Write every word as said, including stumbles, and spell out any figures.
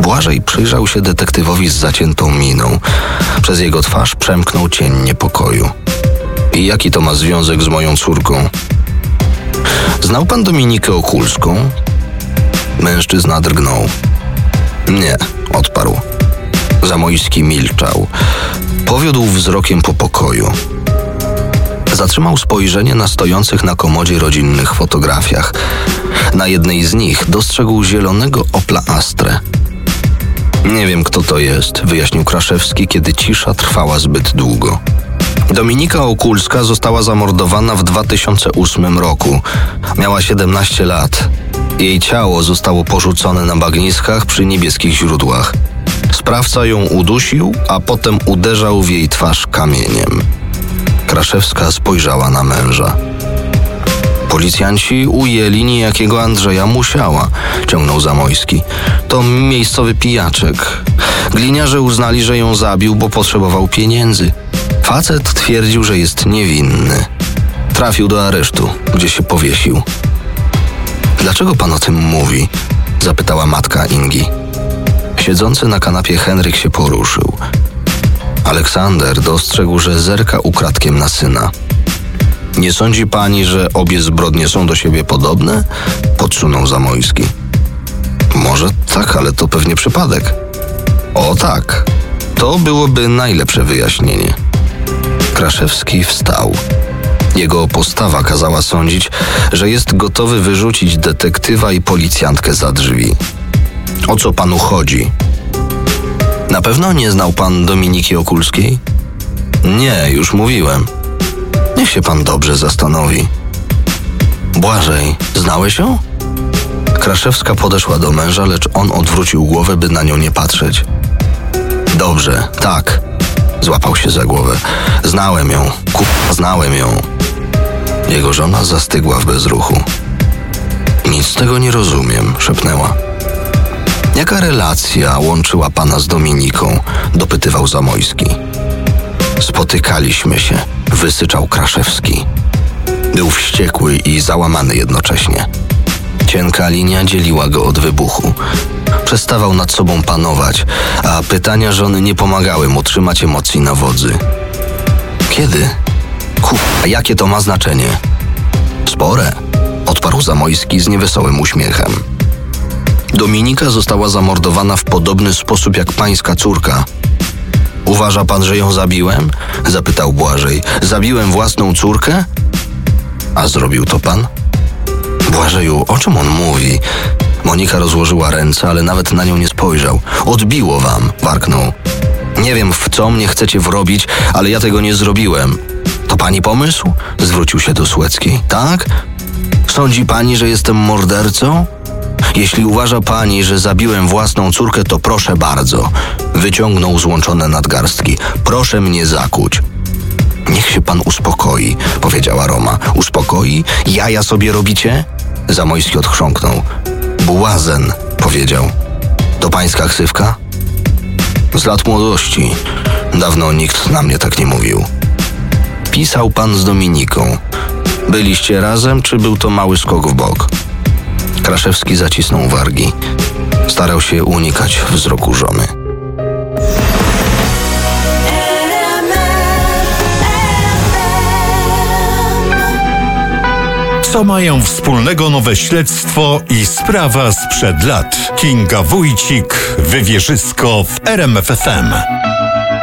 Błażej przyjrzał się detektywowi z zaciętą miną. Przez jego twarz przemknął cień niepokoju. I jaki to ma związek z moją córką? Znał pan Dominikę Okulską? Mężczyzna drgnął. Nie, odparł. Zamojski milczał. Powiódł wzrokiem po pokoju. Zatrzymał spojrzenie na stojących na komodzie rodzinnych fotografiach. Na jednej z nich dostrzegł zielonego Opla Astrę. Nie wiem, kto to jest, wyjaśnił Kraszewski, kiedy cisza trwała zbyt długo. Dominika Okulska została zamordowana w dwa tysiące ósmym roku. Miała siedemnaście lat. Jej ciało zostało porzucone na bagniskach przy Niebieskich Źródłach. Sprawca ją udusił, a potem uderzał w jej twarz kamieniem. Kraszewska spojrzała na męża. Policjanci ujęli niejakiego Andrzeja Musiała, ciągnął Zamojski. To miejscowy pijaczek. Gliniarze uznali, że ją zabił, bo potrzebował pieniędzy. Facet twierdził, że jest niewinny. Trafił do aresztu, gdzie się powiesił. Dlaczego pan o tym mówi? Zapytała matka Ingi. Siedzący na kanapie Henryk się poruszył. Aleksander dostrzegł, że zerka ukradkiem na syna. Nie sądzi pani, że obie zbrodnie są do siebie podobne? Podsunął Zamojski. Może tak, ale to pewnie przypadek. O tak, to byłoby najlepsze wyjaśnienie. Kraszewski wstał. Jego postawa kazała sądzić, że jest gotowy wyrzucić detektywa i policjantkę za drzwi. O co panu chodzi? Na pewno nie znał pan Dominiki Okulskiej? Nie, już mówiłem. Niech się pan dobrze zastanowi. Błażej, znałeś ją? Kraszewska podeszła do męża, lecz on odwrócił głowę, by na nią nie patrzeć. Dobrze, tak. Złapał się za głowę. Znałem ją, k***a, znałem ją. Jego żona zastygła w bezruchu. Nic z tego nie rozumiem, szepnęła. Jaka relacja łączyła pana z Dominiką? Dopytywał Zamojski. Spotykaliśmy się, wysyczał Kraszewski. Był wściekły i załamany jednocześnie. Cienka linia dzieliła go od wybuchu. Przestawał nad sobą panować, a pytania żony nie pomagały mu trzymać emocji na wodzy. Kiedy? Kurwa, jakie to ma znaczenie? Spore, odparł Zamojski z niewesołym uśmiechem. Dominika została zamordowana w podobny sposób jak pańska córka. Uważa pan, że ją zabiłem? Zapytał Błażej. Zabiłem własną córkę? A zrobił to pan? Błażeju, o czym on mówi? Monika rozłożyła ręce, ale nawet na nią nie spojrzał. Odbiło wam, warknął. Nie wiem, w co mnie chcecie wrobić, ale ja tego nie zrobiłem. To pani pomysł? Zwrócił się do Słeckiej. Tak? Sądzi pani, że jestem mordercą? Jeśli uważa pani, że zabiłem własną córkę, to proszę bardzo. Wyciągnął złączone nadgarstki. Proszę mnie zakuć. Niech się pan uspokoi, powiedziała Roma. Uspokoi? Jaja sobie robicie? Zamojski odchrząknął. Błazen, powiedział. To pańska ksywka? Z lat młodości. Dawno nikt na mnie tak nie mówił. Pisał pan z Dominiką. Byliście razem, czy był to mały skok w bok? Kraszewski zacisnął wargi. Starał się unikać wzroku żony. Co mają wspólnego nowe śledztwo i sprawa sprzed lat? Kinga Wójcik, Wywierzysko w R M F F M.